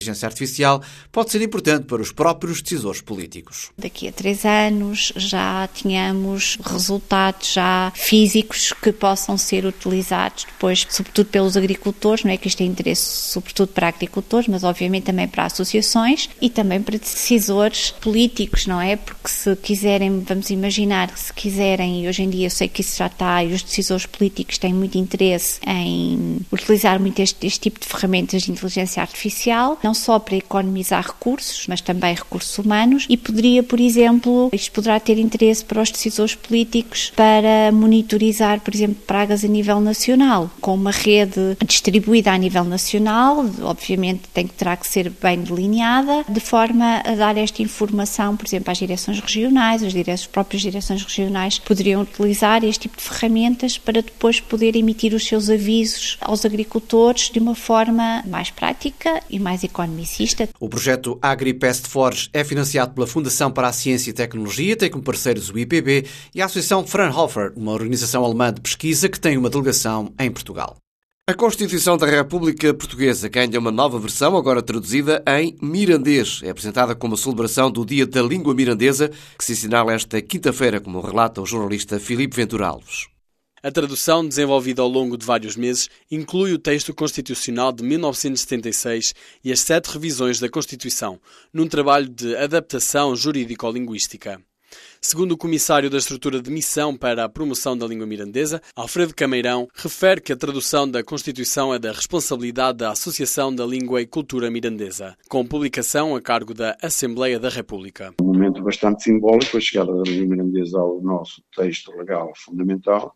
A inteligência artificial pode ser importante para os próprios decisores políticos. Daqui a 3 anos já tínhamos resultados já físicos que possam ser utilizados depois, sobretudo pelos agricultores, não é que isto é interesse sobretudo para agricultores, mas obviamente também para associações e também para decisores políticos, não é? Porque se quiserem, vamos imaginar, se quiserem, e hoje em dia eu sei que isso já está, e os decisores políticos têm muito interesse em utilizar muito este tipo de ferramentas de inteligência artificial, não só para economizar recursos, mas também recursos humanos, e poderia, por exemplo, isto poderá ter interesse para os decisores políticos para monitorizar, por exemplo, pragas a nível nacional, com uma rede distribuída a nível nacional, obviamente terá que ser bem delineada, de forma a dar esta informação, por exemplo, às direções regionais, as próprias direções regionais poderiam utilizar este tipo de ferramentas para depois poder emitir os seus avisos aos agricultores de uma forma mais prática e mais economicista. O projeto AgriPestForge é financiado pela Fundação para a Ciência e Tecnologia, tem como parceiros o IPB e a Associação Fraunhofer, uma organização alemã de pesquisa que tem uma delegação em Portugal. A Constituição da República Portuguesa ganha uma nova versão, agora traduzida em mirandês. É apresentada como a celebração do Dia da Língua Mirandesa, que se assinala esta quinta-feira, como relata o jornalista Filipe Ventura Alves. A tradução, desenvolvida ao longo de vários meses, inclui o texto constitucional de 1976 e as 7 revisões da Constituição, num trabalho de adaptação jurídico-linguística. Segundo o Comissário da Estrutura de Missão para a Promoção da Língua Mirandesa, Alfredo Cameirão, refere que a tradução da Constituição é da responsabilidade da Associação da Língua e Cultura Mirandesa, com publicação a cargo da Assembleia da República. Um momento bastante simbólico, a chegada da língua mirandesa ao nosso texto legal fundamental.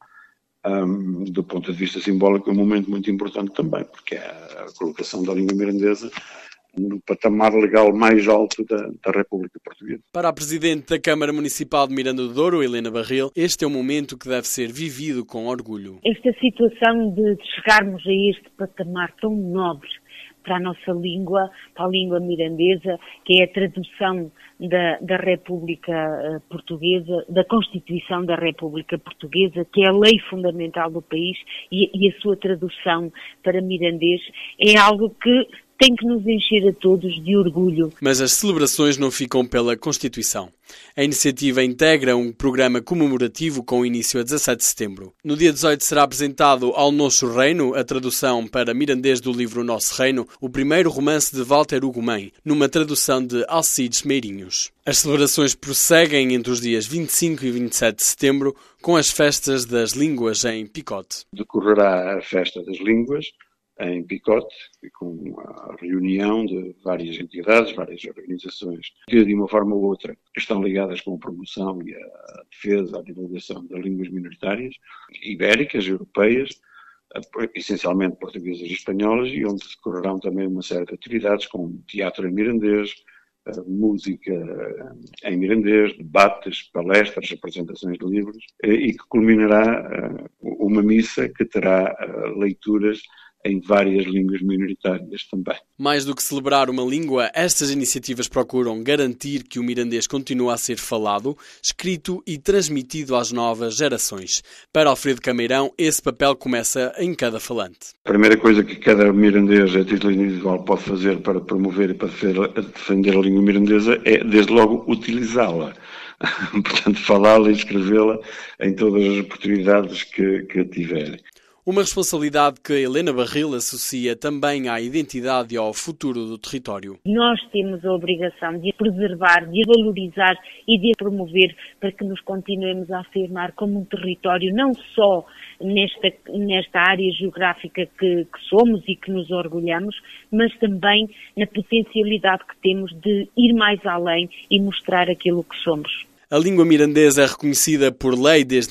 Do ponto de vista simbólico, é um momento muito importante também, porque é a colocação da língua mirandesa no patamar legal mais alto da República Portuguesa. Para a Presidente da Câmara Municipal de Miranda do Douro, Helena Barril, este é um momento que deve ser vivido com orgulho. Esta situação de chegarmos a este patamar tão nobre para a nossa língua, para a língua mirandesa, que é a tradução da República Portuguesa, da Constituição da República Portuguesa, que é a lei fundamental do país, e a sua tradução para mirandês, é algo que tem que nos encher a todos de orgulho. Mas as celebrações não ficam pela Constituição. A iniciativa integra um programa comemorativo com início a 17 de setembro. No dia 18 será apresentado Ao Nosso Reino, a tradução para mirandês do livro Nosso Reino, o primeiro romance de Walter Ugumem, numa tradução de Alcides Meirinhos. As celebrações prosseguem entre os dias 25 e 27 de setembro com as festas das línguas em Picote. Decorrerá a Festa das Línguas em Picote, com a reunião de várias entidades, várias organizações, que de uma forma ou outra estão ligadas com a promoção e a defesa, a divulgação das línguas minoritárias, ibéricas, europeias, essencialmente portuguesas e espanholas, e onde decorrerão também uma série de atividades, como teatro em mirandês, música em mirandês, debates, palestras, apresentações de livros, e que culminará uma missa que terá leituras em várias línguas minoritárias também. Mais do que celebrar uma língua, estas iniciativas procuram garantir que o mirandês continua a ser falado, escrito e transmitido às novas gerações. Para Alfredo Cameirão, esse papel começa em cada falante. A primeira coisa que cada mirandês, a título individual, pode fazer para promover e para defender a língua mirandesa é, desde logo, utilizá-la. Portanto, falá-la e escrevê-la em todas as oportunidades que tiver. Uma responsabilidade que Helena Barril associa também à identidade e ao futuro do território. Nós temos a obrigação de a preservar, de a valorizar e de a promover para que nos continuemos a afirmar como um território, não só nesta área geográfica que somos e que nos orgulhamos, mas também na potencialidade que temos de ir mais além e mostrar aquilo que somos. A língua mirandesa é reconhecida por lei desde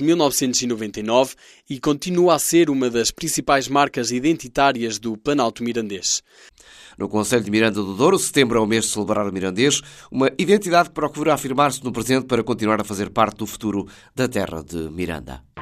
1999 e continua a ser uma das principais marcas identitárias do Planalto Mirandês. No Concelho de Miranda do Douro, setembro é o mês de celebrar o mirandês, uma identidade que procura afirmar-se no presente para continuar a fazer parte do futuro da terra de Miranda.